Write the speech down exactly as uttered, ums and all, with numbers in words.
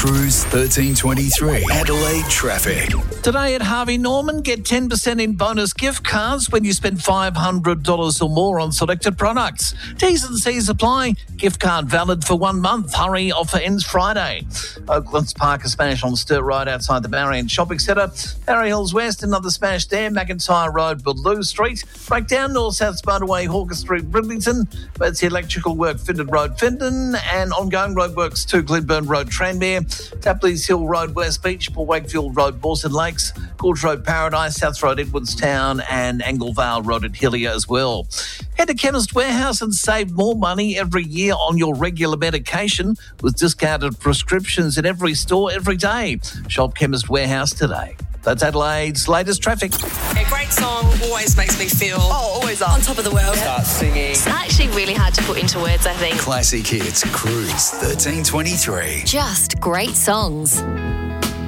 Cruise thirteen twenty-three. Adelaide traffic. Today at Harvey Norman, get ten percent in bonus gift cards when you spend five hundred dollars or more on selected products. T's and C's apply. Gift card valid for one month. Hurry, offer ends Friday. Oakland's Park, a smash on Sturt Road outside the Marion Shopping Centre. Barry Hills West, another smash there. McIntyre Road, Ballou Street. Breakdown, North-South Motorway, Hawker Street, Bridlington. That's the electrical work, Findon Road, Findon. And ongoing roadworks to Glenburn Road, Tranmere. Tapley's Hill Road, West Beach. Port Wakefield Road, Mawson Lakes. Gorge Road, Paradise, South Road, Edwardstown, and Anglevale Road at Hillier as well. Head to Chemist Warehouse and save more money every year on your regular medication with discounted prescriptions in every store every day. Shop Chemist Warehouse today. That's Adelaide's latest traffic. A great song always makes me feel Oh, always on top of the world. Start singing. It's actually really hard to put into words, I think. Classic Hits Cruise thirteen twenty-three. Just great songs.